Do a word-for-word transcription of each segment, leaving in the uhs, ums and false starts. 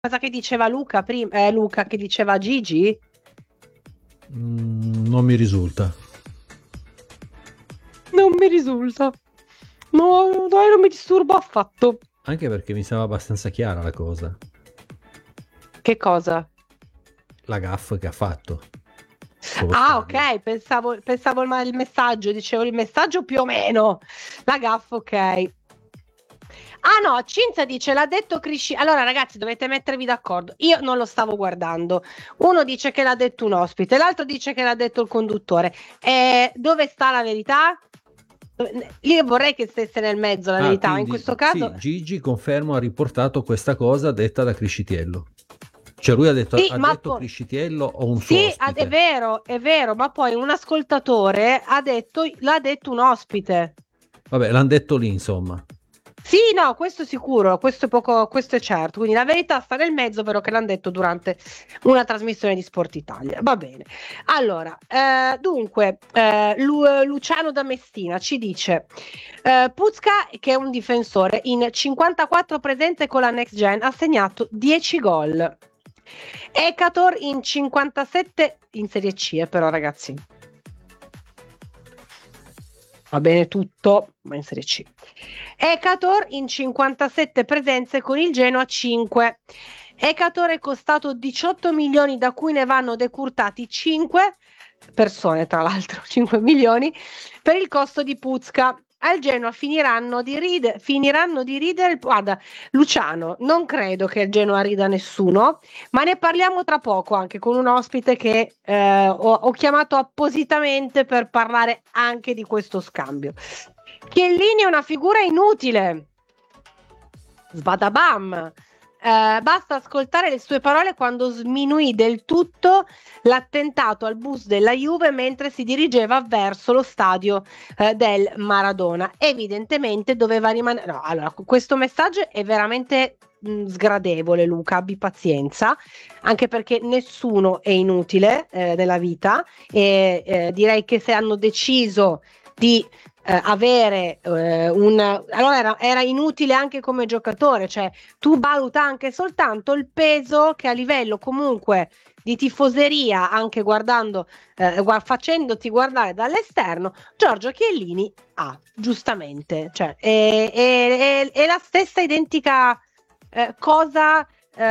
cosa che diceva Luca prima, eh, Luca che diceva Gigi? Mm, non mi risulta. Non mi risulta. No, dai, non mi disturba affatto. Anche perché mi sembra abbastanza chiara la cosa. Che cosa? La gaffa che ha fatto con lo Ah, stadio. ok, pensavo, pensavo il, ma- il messaggio, dicevo il messaggio più o meno. La gaffa, ok. Ah no, Cinzia dice, l'ha detto Crisci. Allora ragazzi, dovete mettervi d'accordo. Io non lo stavo guardando. Uno dice che l'ha detto un ospite, l'altro dice che l'ha detto il conduttore. Eh, dove sta la verità? Io vorrei che stesse nel mezzo la Ah, verità, ma in quindi questo caso sì, Gigi confermo ha riportato questa cosa detta da Criscitiello. Cioè lui ha detto, sì, ha ma detto poi Criscitiello o un suo sì, ad- è ospite. vero, è vero, ma poi un ascoltatore ha detto, l'ha detto un ospite. Vabbè, l'hanno detto lì, insomma. Sì, no, questo è sicuro, questo è poco, questo è certo. Quindi la verità sta nel mezzo, però che l'hanno detto durante una trasmissione di Sport Italia. Va bene. Allora, eh, dunque, eh, Lu- Luciano da Messina ci dice: eh, Puzka, che è un difensore, in cinquantaquattro presenze con la Next Gen ha segnato dieci gol. Ekator in cinquantasette in Serie C, eh, però ragazzi. Va bene tutto, ma in Serie C. Ekator in cinquantasette presenze con il Genoa cinque. Ekator è costato diciotto milioni, da cui ne vanno decurtati cinque persone, tra l'altro cinque milioni, per il costo di Puzca. Al Genoa finiranno di, ride- finiranno di ridere. Guarda, Luciano, non credo che il Genoa rida nessuno, ma ne parliamo tra poco anche con un ospite che eh, ho, ho chiamato appositamente per parlare anche di questo scambio. Chiellini è una figura inutile. Sbadabam. Eh, basta ascoltare le sue parole quando sminuì del tutto l'attentato al bus della Juve mentre si dirigeva verso lo stadio eh, del Maradona. Evidentemente doveva rimanere. No, allora, questo messaggio è veramente mh, sgradevole, Luca. Abbi pazienza, anche perché nessuno è inutile eh, nella vita. E eh, direi che se hanno deciso di eh, avere eh, un allora era, era inutile anche come giocatore, cioè tu valuta anche soltanto il peso che a livello comunque di tifoseria, anche guardando eh, gua- facendoti guardare dall'esterno, Giorgio Chiellini ha giustamente, cioè è, è- è- è la stessa identica eh, cosa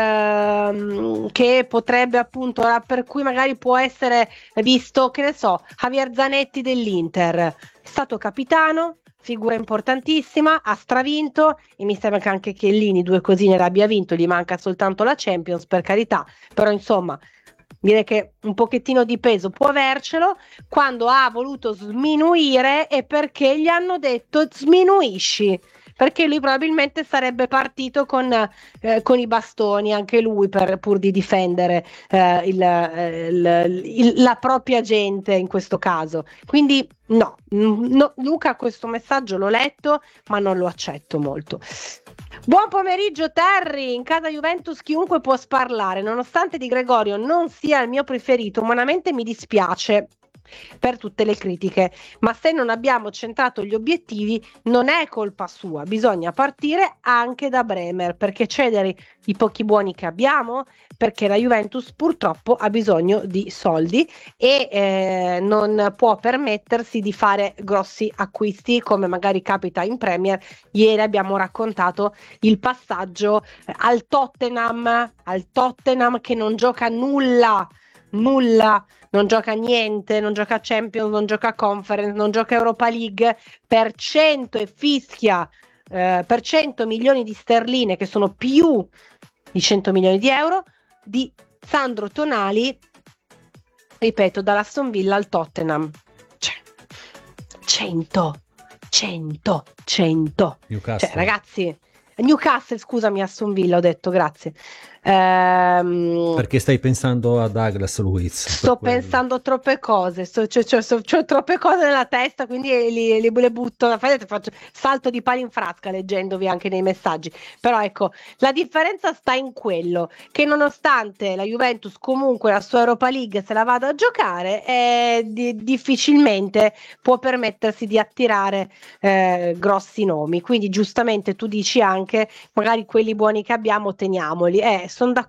ehm, che potrebbe appunto, per cui magari può essere visto, che ne so, Javier Zanetti dell'Inter, è stato capitano, figura importantissima, ha stravinto e mi sembra che anche Chiellini due cosine l'abbia vinto, gli manca soltanto la Champions, per carità, però insomma direi che un pochettino di peso può avercelo. Quando ha voluto sminuire è perché gli hanno detto sminuisci, perché lui probabilmente sarebbe partito con, eh, con i bastoni anche lui per, pur di difendere eh, il, eh, il- il- la propria gente in questo caso. Quindi no, no, Luca, questo messaggio l'ho letto, ma non lo accetto molto. Buon pomeriggio Terry, in casa Juventus chiunque può sparlare, nonostante Di Gregorio non sia il mio preferito, umanamente mi dispiace per tutte le critiche, ma se non abbiamo centrato gli obiettivi non è colpa sua, bisogna partire anche da Bremer, perché cedere i pochi buoni che abbiamo, perché la Juventus purtroppo ha bisogno di soldi e eh, non può permettersi di fare grossi acquisti come magari capita in Premier. Ieri abbiamo raccontato il passaggio eh, al Tottenham, al Tottenham che non gioca nulla, nulla, non gioca niente, non gioca Champions, non gioca Conference, non gioca Europa League per cento e fischia eh, per cento milioni di sterline, che sono più di cento milioni di euro, di Sandro Tonali, ripeto, dall'Aston Villa al Tottenham. Cioè, cento, cento, cento. Cioè, Newcastle. ragazzi, Newcastle, scusami, Aston Villa, ho detto, grazie. Ehm, Perché stai pensando a Douglas Luiz, per Sto quello. pensando a troppe cose, sto, cioè, cioè, sto- c'ho troppe cose nella testa, quindi li, li- le butto, fate- faccio salto di palo in frasca leggendovi anche nei messaggi. Però ecco, la differenza sta in quello che nonostante la Juventus comunque la sua Europa League se la vada a giocare, eh, di- difficilmente può permettersi di attirare eh, grossi nomi. Quindi giustamente tu dici anche anche magari quelli buoni che abbiamo teniamoli. Eh, sono